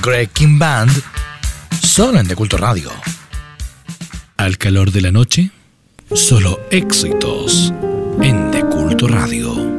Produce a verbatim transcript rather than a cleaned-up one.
Greg King Band, solo en De Culto Radio. Al calor de la noche, solo éxitos en De Culto Radio.